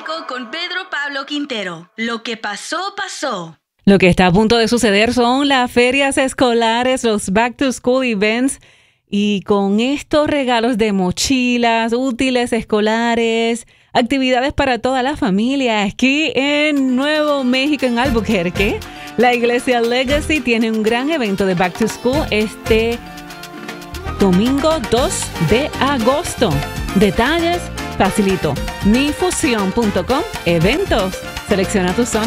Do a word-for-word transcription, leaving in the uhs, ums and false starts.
México con Pedro Pablo Quintero. Lo que pasó, pasó. Lo que está a punto de suceder son las ferias escolares, los back to school events, y con estos regalos de mochilas, útiles escolares, actividades para toda la familia aquí en Nuevo México, en Albuquerque, la iglesia Legacy tiene un gran evento de back to school este domingo dos de agosto. Detalles facilito. mi fusión punto com, eventos. Selecciona tu zona.